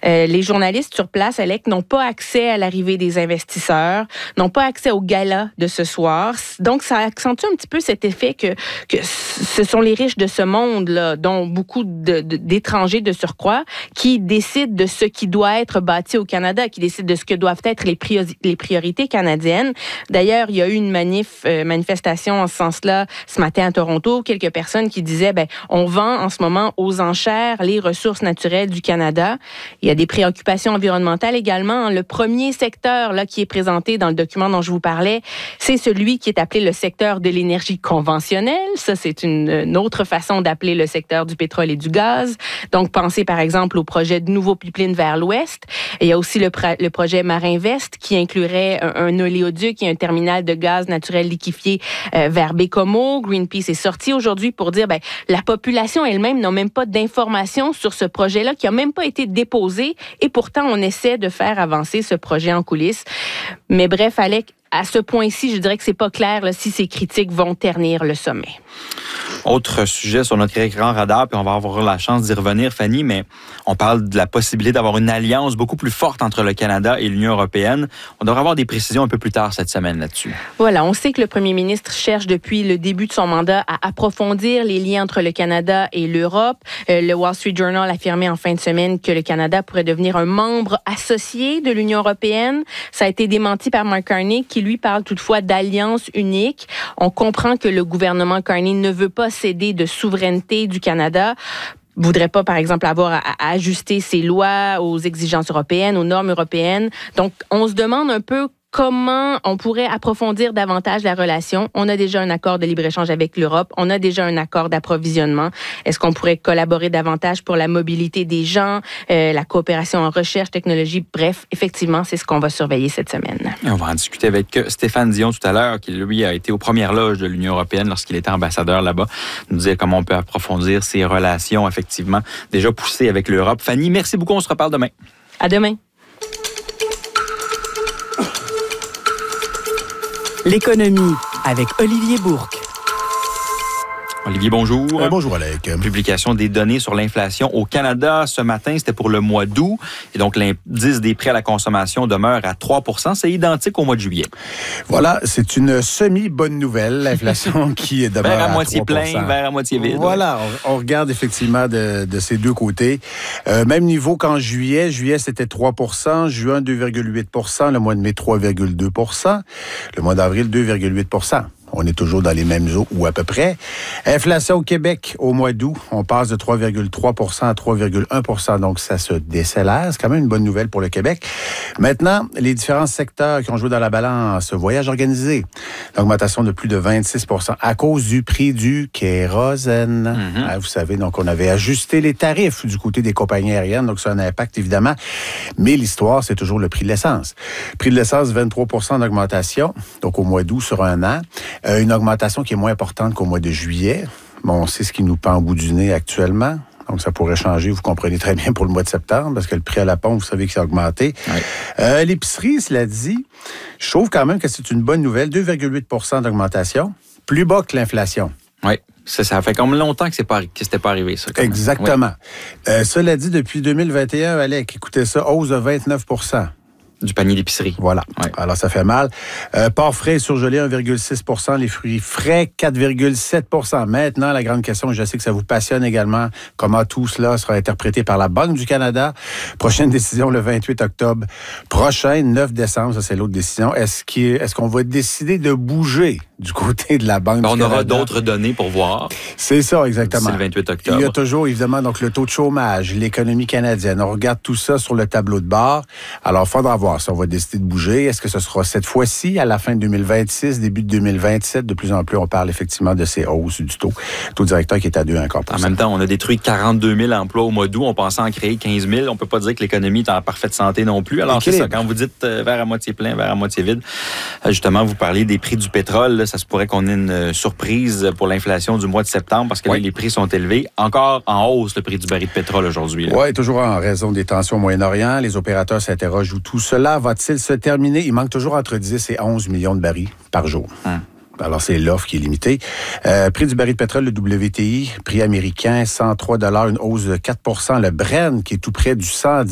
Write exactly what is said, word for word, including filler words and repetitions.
Euh, les journalistes sur place, Alec, n'ont pas accès à l'arrivée des investisseurs, n'ont pas accès au gala de ce soir. Donc, ça accentue un petit peu cet effet que, que ce sont les riches de ce monde-là, dont beaucoup de, de, d'étrangers de surcroît, qui décident de ce qui doit être bâti au Canada, qui décident de ce que doivent être les, priori- les priorités canadiennes. D'ailleurs, il y a eu une manif, euh, manifestation en ce sens-là ce matin à Toronto. Quelques personnes qui disaient, ben, on vend en ce moment aux enchères les ressources naturelles du Canada. Il y a des préoccupations environnementales également. Le premier secteur là qui est présenté dans le document dont je vous parlais, c'est celui qui est appelé le secteur de l'énergie conventionnelle. Ça, c'est une, une autre façon d'appeler le secteur du pétrole et du gaz. Donc, pensez par exemple au projet de nouveaux pipelines vers l'ouest. Et il y a aussi le, pra- le projet Marinvest qui inclurait un, un oléoduc et un terminal de gaz naturel liquéfié euh, vers Baie-Comeau. Greenpeace est sorti aujourd'hui pour dire ben la population elle-même n'a même pas d'informations sur ce projet-là qui a même pas été déposé et pourtant on essaie de faire avancer ce projet en coulisses. Mais bref, Alec, à ce point-ci, je dirais que c'est pas clair là, si ces critiques vont ternir le sommet. Autre sujet sur notre écran radar, puis on va avoir la chance d'y revenir, Fanny, mais on parle de la possibilité d'avoir une alliance beaucoup plus forte entre le Canada et l'Union européenne. On devrait avoir des précisions un peu plus tard cette semaine là-dessus. Voilà, on sait que le premier ministre cherche depuis le début de son mandat à approfondir les liens entre le Canada et l'Europe. Euh, le Wall Street Journal affirmait en fin de semaine que le Canada pourrait devenir un membre associé de l'Union européenne. Ça a été démenti par Mark Carney, qui lui parle toutefois d'alliance unique. On comprend que le gouvernement Carney ne veut pas céder de souveraineté du Canada. Voudrait pas, par exemple, avoir à, à ajuster ses lois aux exigences européennes, aux normes européennes. Donc, on se demande un peu comment on pourrait approfondir davantage la relation. On a déjà un accord de libre-échange avec l'Europe. On a déjà un accord d'approvisionnement. Est-ce qu'on pourrait collaborer davantage pour la mobilité des gens, euh, la coopération en recherche, technologie? Bref, effectivement, c'est ce qu'on va surveiller cette semaine. Et on va en discuter avec Stéphane Dion tout à l'heure, qui, lui, a été aux premières loges de l'Union européenne lorsqu'il était ambassadeur là-bas. Nous dire comment on peut approfondir ces relations, effectivement, déjà poussées avec l'Europe. Fanny, merci beaucoup. On se reparle demain. À demain. L'économie avec Olivier Bourque. Olivier, bonjour. Euh, bonjour, Alec. Publication des données sur l'inflation au Canada ce matin, c'était pour le mois d'août. Et donc, l'indice des prix à la consommation demeure à trois pour cent. C'est identique au mois de juillet. Voilà, c'est une semi-bonne nouvelle, l'inflation qui demeure vers à, à moitié trois pour cent. plein, vers à moitié vide. Voilà, on, on regarde effectivement de, de ces deux côtés. Euh, même niveau qu'en juillet. Juillet, c'était trois pour cent. Juin, deux virgule huit pour cent. Le mois de mai, trois virgule deux pour cent. Le mois d'avril, deux virgule huit pour cent. On est toujours dans les mêmes eaux ou à peu près. Inflation au Québec au mois d'août, on passe de trois virgule trois pour cent à trois virgule un pour cent. Donc, ça se décélère. C'est quand même une bonne nouvelle pour le Québec. Maintenant, les différents secteurs qui ont joué dans la balance, voyage organisé, l'augmentation de plus de vingt-six pour cent à cause du prix du kérosène. Mm-hmm. Hein, vous savez, donc, on avait ajusté les tarifs du côté des compagnies aériennes. Donc, ça a un impact, évidemment. Mais l'histoire, c'est toujours le prix de l'essence. Prix de l'essence, vingt-trois pour cent d'augmentation. Donc, au mois d'août sur un an. Euh, une augmentation qui est moins importante qu'au mois de juillet. Bon, on sait ce qui nous pend au bout du nez actuellement. Donc, ça pourrait changer, vous comprenez très bien, pour le mois de septembre, parce que le prix à la pompe, vous savez qu'il a augmenté. Oui. Euh, l'épicerie, cela dit, je trouve quand même que c'est une bonne nouvelle. deux virgule huit pour cent d'augmentation, plus bas que l'inflation. Oui. Ça, ça fait comme longtemps que, c'est pas, que c'était pas arrivé, ça. Exactement. Oui. Euh, cela dit, depuis deux mille vingt et un, Alec, écoutez ça, hausse de vingt-neuf pour cent. Du panier d'épicerie. Voilà. Ouais. Alors, ça fait mal. Euh, porc frais surgelé, un virgule six pour cent. Les fruits frais, quatre virgule sept pour cent. Maintenant, la grande question, je sais que ça vous passionne également, comment tout cela sera interprété par la Banque du Canada. Prochaine décision le vingt-huit octobre prochain, neuf décembre, ça c'est l'autre décision. Est-ce, qu'il, est-ce qu'on va décider de bouger du côté de la Banque ben, du on Canada? On aura d'autres données pour voir. C'est ça, exactement. C'est le vingt-huit octobre. Il y a toujours, évidemment, donc le taux de chômage, l'économie canadienne. On regarde tout ça sur le tableau de bord. Alors, il faudra voir si on va décider de bouger. Est-ce que ce sera cette fois-ci, à la fin de deux mille vingt-six, début de deux mille vingt-sept? De plus en plus, on parle effectivement de ces hausses du taux. Taux directeur qui est à deux virgule un pour cent. En même temps, on a détruit quarante-deux mille emplois au mois d'août. On pensait en créer quinze mille. On peut pas dire que l'économie est en parfaite santé non plus. Alors, okay. C'est ça. Quand vous dites euh, verre à moitié plein, verre à moitié vide, euh, justement, vous parlez des prix du pétrole. Là, ça se pourrait qu'on ait une surprise pour l'inflation du mois de septembre parce que oui. là, les prix sont élevés. Encore en hausse, le prix du baril de pétrole aujourd'hui. Oui, toujours en raison des tensions au Moyen-Orient. Les opérateurs s'interrogent où tout cela va-t-il se terminer? Il manque toujours entre dix et onze millions de barils par jour. Hum. Alors, c'est l'offre qui est limitée. Euh, prix du baril de pétrole, le W T I, prix américain, cent trois dollars, une hausse de quatre pour cent. Le Brent, qui est tout près du cent dix